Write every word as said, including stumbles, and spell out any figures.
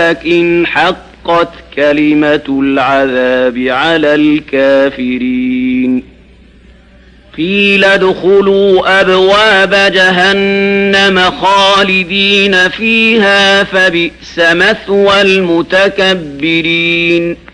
ولكن حقت كلمة العذاب على الكافرين. قيل ادخلوا أبواب جهنم خالدين فيها فبئس مثوى المتكبرين.